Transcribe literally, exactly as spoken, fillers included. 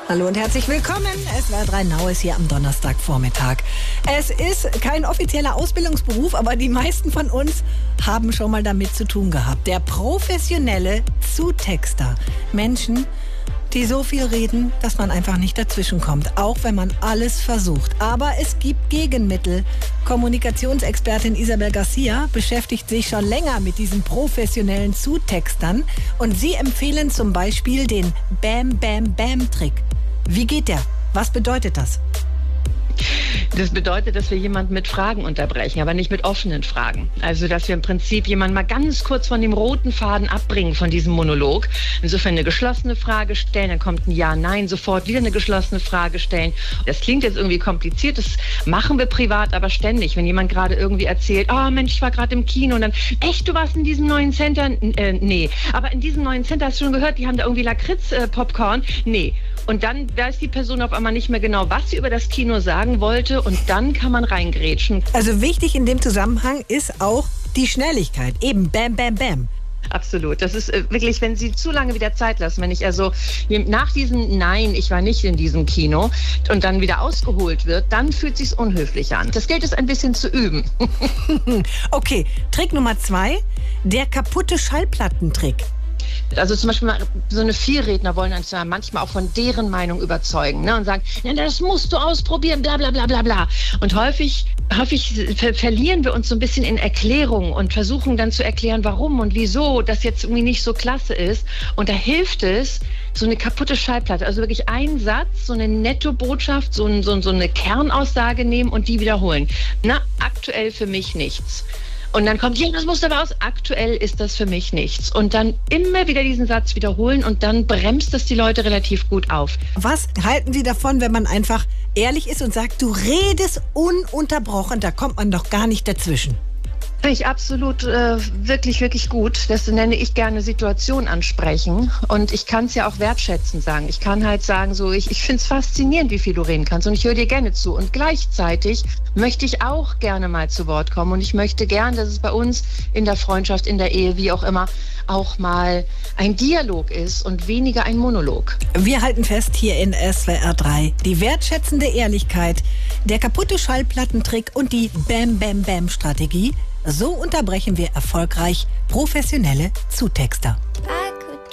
Hallo und herzlich willkommen. S W R drei Now ist hier am Donnerstagvormittag. Es ist kein offizieller Ausbildungsberuf, aber die meisten von uns haben schon mal damit zu tun gehabt. Der professionelle Zutexter. Menschen, die so viel reden, dass man einfach nicht dazwischen kommt, auch wenn man alles versucht. Aber es gibt Gegenmittel. Kommunikationsexpertin Isabel Garcia beschäftigt sich schon länger mit diesen professionellen Zutextern und sie empfehlen zum Beispiel den Bam-Bam-Bam-Trick. Wie geht der? Was bedeutet das? Das bedeutet, dass wir jemanden mit Fragen unterbrechen, aber nicht mit offenen Fragen. Also, dass wir im Prinzip jemanden mal ganz kurz von dem roten Faden abbringen von diesem Monolog. Insofern eine geschlossene Frage stellen, dann kommt ein Ja, Nein, sofort wieder eine geschlossene Frage stellen. Das klingt jetzt irgendwie kompliziert, das machen wir privat aber ständig. Wenn jemand gerade irgendwie erzählt, oh Mensch, ich war gerade im Kino und dann, echt, du warst in diesem neuen Center? Äh, nee. Aber in diesem neuen Center, hast du schon gehört, die haben da irgendwie Lakritz-Popcorn? Äh, nee. Und dann weiß die Person auf einmal nicht mehr genau, was sie über das Kino sagen wollte und dann kann man reingrätschen. Also wichtig in dem Zusammenhang ist auch die Schnelligkeit. Eben Bam, Bam, Bam. Absolut. Das ist äh, wirklich, wenn Sie zu lange wieder Zeit lassen, wenn ich also nach diesem Nein, ich war nicht in diesem Kino und dann wieder ausgeholt wird, dann fühlt sich's unhöflich an. Das gilt es ein bisschen zu üben. Okay, Trick Nummer zwei, der kaputte Schallplattentrick. Also zum Beispiel so eine Vielredner wollen uns ja manchmal auch von deren Meinung überzeugen, ne, und sagen, ja, das musst du ausprobieren, bla bla bla bla bla. Und häufig, häufig ver verlieren wir uns so ein bisschen in Erklärungen und versuchen dann zu erklären, warum und wieso das jetzt irgendwie nicht so klasse ist. Und da hilft es, so eine kaputte Schallplatte, also wirklich einen Satz, so eine Netto-Botschaft, so, ein, so, so eine Kernaussage nehmen und die wiederholen. Na, aktuell für mich nichts. Und dann kommt, ja, das muss aber aus, aktuell ist das für mich nichts. Und dann immer wieder diesen Satz wiederholen und dann bremst das die Leute relativ gut auf. Was halten Sie davon, wenn man einfach ehrlich ist und sagt, du redest ununterbrochen, da kommt man doch gar nicht dazwischen? Finde ich absolut äh, wirklich, wirklich gut. Das nenne ich gerne Situation ansprechen. Und ich kann es ja auch wertschätzend sagen. Ich kann halt sagen, so ich, ich finde es faszinierend, wie viel du reden kannst. Und ich höre dir gerne zu. Und gleichzeitig möchte ich auch gerne mal zu Wort kommen. Und ich möchte gern, dass es bei uns in der Freundschaft, in der Ehe, wie auch immer, auch mal ein Dialog ist und weniger ein Monolog. Wir halten fest hier in S W R drei. Die wertschätzende Ehrlichkeit, der kaputte Schallplattentrick und die Bam-Bam-Bam-Strategie. So unterbrechen wir erfolgreich professionelle Zutexter.